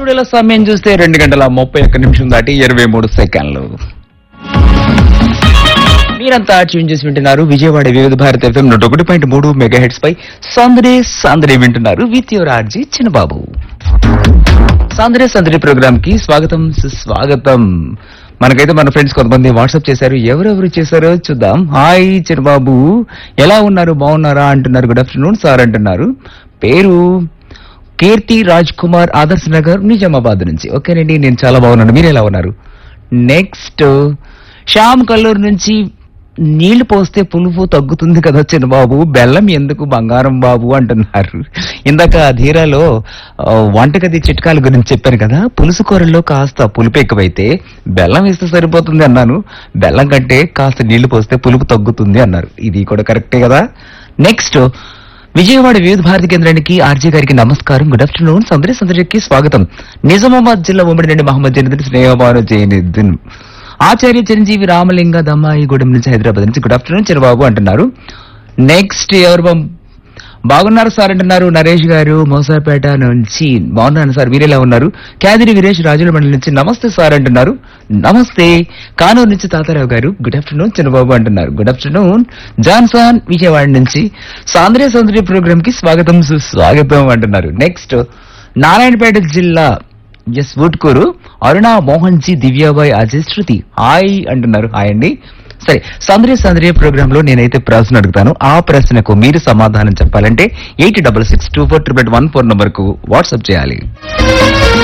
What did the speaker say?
స్టూడియోలో సమయం చూస్తే 2 గంటల 31 నిమిషం దాటి 23 సెకండ్లు. మీరంతా ట్యూన్ చేసి వింటున్నారు విజయవాడ వివిధ భారత ఎఫ్ఎం 101.3 మెగాహెట్స్ పై సందడే వింటున్నారు విత్ యువర్ ఆర్జీ చిన్నబాబు. సందడే ప్రోగ్రామ్ కి స్వాగతం సుస్వాగతం. మనకైతే మన ఫ్రెండ్స్ కొంతమంది వాట్సాప్ చేశారు. ఎవరెవరు చేశారో చూద్దాం. హాయ్ చిన్నబాబు, ఎలా ఉన్నారు, బాగున్నారా అంటున్నారు. గుడ్ ఆఫ్టర్నూన్ సార్ అంటున్నారు. పేరు కీర్తి రాజ్ కుమార్, ఆదర్శ్ నగర్, నిజామాబాద్ నుంచి. ఓకేనండి, నేను చాలా బాగున్నాను. మీరు ఎలా ఉన్నారు? నెక్స్ట్ శ్యామ్ కల్లూరు నుంచి, నీళ్లు పోస్తే పులుపు తగ్గుతుంది కదా చిన్నబాబు, బెల్లం ఎందుకు బంగారం బాబు అంటున్నారు. ఇందాక ధీరాలో వంటగది చిట్కాల గురించి చెప్పాను కదా. పులుసు కూరల్లో కాస్త పులుపు ఎక్కువైతే బెల్లం వేస్తే సరిపోతుంది అన్నాను. బెల్లం కంటే కాస్త నీళ్లు పోస్తే పులుపు తగ్గుతుంది అన్నారు. ఇది కూడా కరెక్టే కదా. నెక్స్ట్ విజయవాడ వివిధ భారతి కేంద్రానికి ఆర్జే గారికి నమస్కారం. Good afternoon. సందడికి స్వాగతం. నిజామాబాద్ జిల్లా ఉమ్మడి నుండి మహమ్మద్ జైనుద్దీన్, స్నేహబాను జైనుద్దీన్, ఆచార్య చిరంజీవి రామలింగ దమ్మాయిగూడెం నుంచి, హైదరాబాద్ నుంచి. గుడ్ ఆఫ్టర్నూన్ చిరబాబు అంటున్నారు. నెక్స్ట్ ఎవరు బాగున్నారు సార్ అంటున్నారు. నరేష్ గారు మోసాపేట నుంచి. బాగున్నాను సార్, మీరు ఎలా ఉన్నారు? క్యాదిరి వీరేష్ రాజుల మండలి నుంచి నమస్తే సార్ అంటున్నారు. నమస్తే. కానూరు నుంచి తాతారావు గారు గుడ్ ఆఫ్టర్నూన్ చిన్నబాబు అంటున్నారు. Good afternoon. జాన్సన్ విజయవాడ నుంచి సందడి ప్రోగ్రామ్ కి స్వాగతం సుస్వాగతం అంటున్నారు. నెక్స్ట్ నారాయణపేట జిల్లా ఎస్ వుడ్కూరు అరుణ మోహన్ జీ, దివ్యాబాయ్, అజయ్, శృతి హాయ్ అంటున్నారు. హాయ్ అండి. సరే, సందడి ప్రోగ్రామ్ లో నేనైతే ప్రశ్న అడుగుతాను. ఆ ప్రశ్నకు మీరు సమాధానం చెప్పాలంటే 86624211 నంబర్ కు వాట్సాప్ చేయాలి.